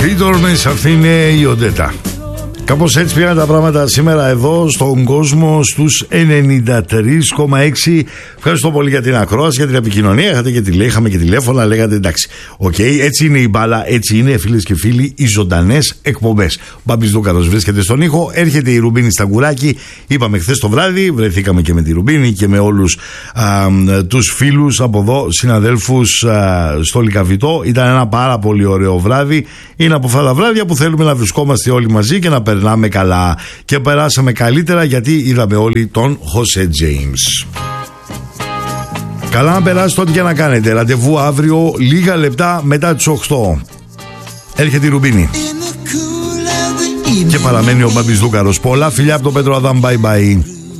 Σύντορμες, αυτή είναι η Οντέτα. Κάπως έτσι πήγαν τα πράγματα σήμερα εδώ στον κόσμο στους 93,6. Ευχαριστώ πολύ για την ακρόαση, για την επικοινωνία. Είχαμε και τηλέφωνα, λέγατε εντάξει. Οκ, έτσι είναι η μπάλα, έτσι είναι φίλες και φίλοι οι ζωντανές εκπομπές. Ο Μπάμπης Δούκαρος βρίσκεται στον ήχο, έρχεται η Ρουμπίνη στα κουράκι. Είπαμε χθες το βράδυ, βρεθήκαμε και με τη Ρουμπίνη και με όλους τους φίλους από εδώ, συναδέλφους στο Λυκαβητό. Ήταν ένα πάρα πολύ ωραίο βράδυ. Είναι από αυτά τα βράδια που θέλουμε να βρισκόμαστε όλοι μαζί και να περνάμε καλά. Και περάσαμε καλύτερα γιατί είδαμε όλοι τον Χωσέ Τζέιμς. Καλά να περάσετε ό,τι και να κάνετε. Ραντεβού αύριο λίγα λεπτά μετά τις 8. Έρχεται η Ρουμπίνη. Και παραμένει ο Μπάμπης Δούκαρος. Πολλά φιλιά από τον Πέτρο Αδάμ. Bye bye.